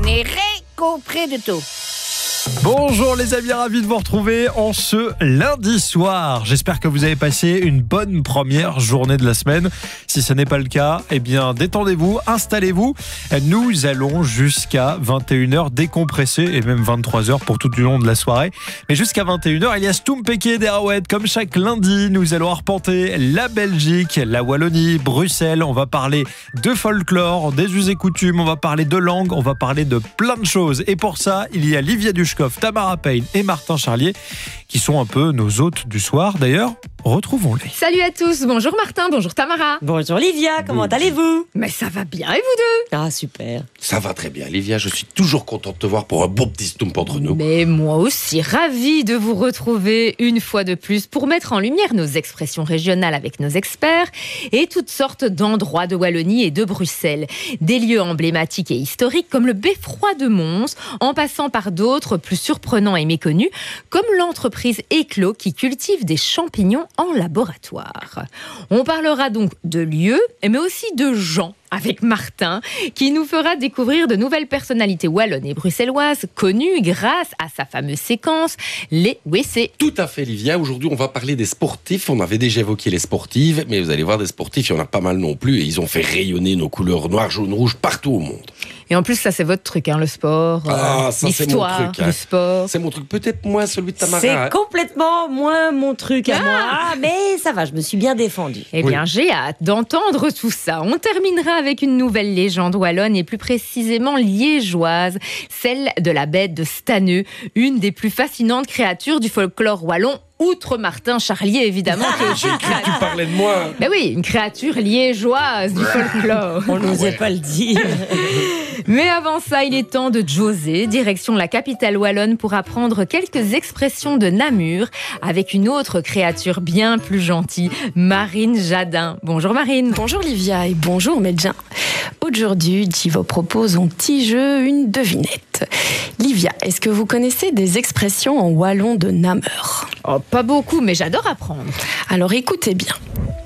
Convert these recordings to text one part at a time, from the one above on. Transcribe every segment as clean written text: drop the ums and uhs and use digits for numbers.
n'est compris du tout. Bonjour les amis, ravi de vous retrouver en ce lundi soir. J'espère que vous avez passé une bonne première journée de la semaine. Si ce n'est pas le cas, eh bien détendez-vous, installez-vous. Nous allons jusqu'à 21h décompresser et même 23h pour tout du long de la soirée. Mais jusqu'à 21h, il y a Stompeke des Arouettes. Comme chaque lundi, nous allons arpenter la Belgique, la Wallonie, Bruxelles. On va parler de folklore, des us et coutumes, on va parler de langue, on va parler de plein de choses. Et pour ça, il y a Livia Dushkov, Tamara Payne et Martin Charlier qui sont un peu nos hôtes du soir. D'ailleurs, retrouvons-les. Salut à tous, bonjour Martin, bonjour Tamara. Bonjour Livia, comment allez-vous? Mais ça va bien et vous deux? Ah super. Ça va très bien, Livia, je suis toujours content de te voir pour un bon petit stump entre nous. Mais moi aussi, ravie de vous retrouver une fois de plus pour mettre en lumière nos expressions régionales avec nos experts et toutes sortes d'endroits de Wallonie et de Bruxelles. Des lieux emblématiques et historiques comme le beffroi de Mons, en passant par d'autres plus surprenants et méconnus, comme l'entreprise Éclos qui cultive des champignons en laboratoire. On parlera donc de lieux, mais aussi de gens, avec Martin, qui nous fera découvrir de nouvelles personnalités wallonnes et bruxelloises connues grâce à sa fameuse séquence Les WC. Tout à fait, Livia. Aujourd'hui, on va parler des sportifs. On avait déjà évoqué les sportives, mais vous allez voir, des sportifs, il y en a pas mal non plus, et ils ont fait rayonner nos couleurs noir, jaune, rouge partout au monde. Et en plus, ça, c'est votre truc, hein, le sport, ça, c'est mon l'histoire, truc, hein. le sport. C'est mon truc, peut-être moins celui de Tamara. C'est complètement moins mon truc à moi, mais ça va, je me suis bien défendue. Eh bien, j'ai hâte d'entendre tout ça. On terminera avec une nouvelle légende wallonne et plus précisément liégeoise, celle de la bête de Staneux, une des plus fascinantes créatures du folklore wallon. Outre Martin Charlier, évidemment. J'ai cru que tu parlais de moi. Ben oui, une créature liégeoise du folklore. On n'osait pas le dire. Mais avant ça, il est temps de José, direction la capitale wallonne pour apprendre quelques expressions de Namur avec une autre créature bien plus gentille, Marine Jadin. Bonjour Marine. Bonjour Livia et bonjour Medjin. Aujourd'hui, je vous propose un petit jeu, une devinette. Livia, est-ce que vous connaissez des expressions en wallon de Namur? Oh, pas beaucoup, mais j'adore apprendre. Alors écoutez bien.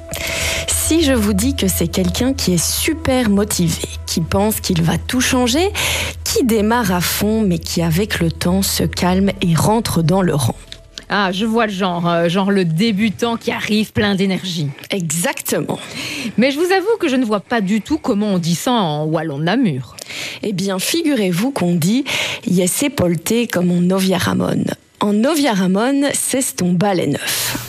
Si je vous dis que c'est quelqu'un qui est super motivé, qui pense qu'il va tout changer, qui démarre à fond mais qui avec le temps se calme et rentre dans le rang. Ah, je vois le genre le débutant qui arrive plein d'énergie. Exactement. Mais je vous avoue que je ne vois pas du tout comment on dit ça en wallon de Namur. Eh bien, figurez-vous qu'on dit « yessé polté comme on novia ramon ». En novia ramon, c'est ton balai neuf.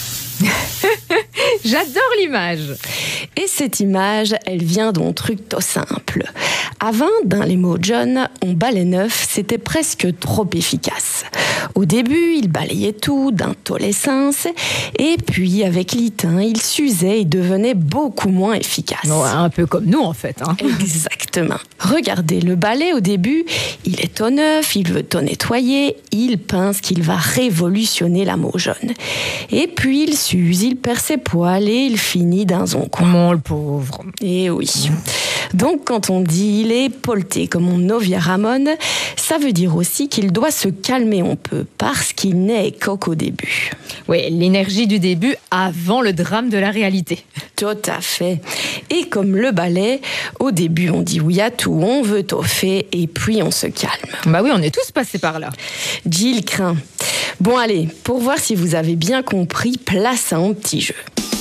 J'adore l'image. Et cette image, elle vient d'un truc tout simple. Avant, dans les mots John, on balai neuf, c'était presque trop efficace. Au début, il balayait tout dans tous les sens, et puis avec l'itin, il s'usait et devenait beaucoup moins efficace. Ouais, un peu comme nous en fait. Hein. Exactement. Regardez, le balai au début, il est tout neuf, il veut tout nettoyer, il pense qu'il va révolutionner la mot jaune. Et puis il s'use, il perd ses poils et il finit dans un coin. Mon le pauvre. Et oui. Donc quand on dit il est polté comme on novia ramon, ça veut dire aussi qu'il doit se calmer un peu parce qu'il n'est qu'au début. Oui, l'énergie du début avant le drame de la réalité. Tout à fait. Et comme le ballet, au début on dit oui à tout, on veut tout fait et puis on se calme. Bah oui, on est tous passés par là. Gilles craint. Bon allez, pour voir si vous avez bien compris, place à un petit jeu.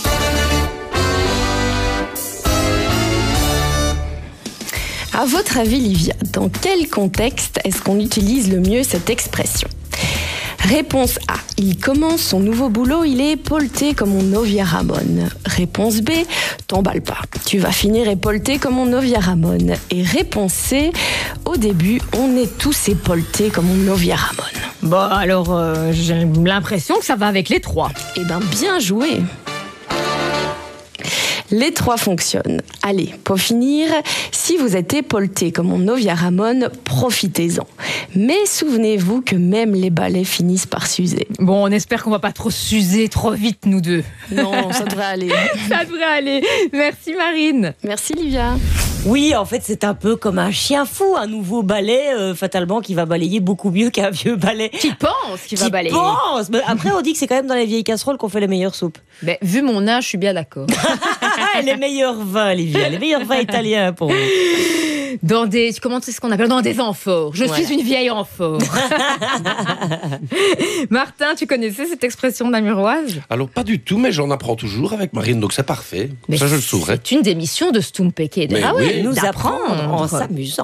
À votre avis, Livia, dans quel contexte est-ce qu'on utilise le mieux cette expression? Réponse A. Il commence son nouveau boulot, il est épauleté comme on novia ramon. Réponse B. T'emballe pas. Tu vas finir épauleté comme on novia ramon. Et réponse C. Au début, on est tous épauletés comme on novia ramon. Bon, alors, j'ai l'impression que ça va avec les trois. Eh ben, bien joué. Les trois fonctionnent. Allez, pour finir, si vous êtes épauleté comme on novia ramon, profitez-en. Mais souvenez-vous que même les balais finissent par s'user. Bon, on espère qu'on va pas trop s'user trop vite, nous deux. Non, ça devrait aller. Ça devrait aller. Merci Marine. Merci Livia. Oui, en fait, c'est un peu comme un chien fou, un nouveau balai, fatalement, qui va balayer beaucoup mieux qu'un vieux balai. Qui pense qu'il va balayer. Pense. Mais après, on dit que c'est quand même dans les vieilles casseroles qu'on fait les meilleures soupes. Ben, vu mon âge, je suis bien d'accord. Les meilleurs vins, Olivia, les meilleurs vins italiens pour vous. Dans des, comment c'est ce qu'on appelle, dans des amphores. Je Voilà. suis une vieille amphore. Martin, tu connaissais cette expression namuroise? Alors, pas du tout, mais j'en apprends toujours avec Marine, donc c'est parfait. Mais Ça, je le saurais. c'est une des missions de Stumpeke. Mais Ah oui. ouais, Nous d'apprendre. apprendre en s'amusant.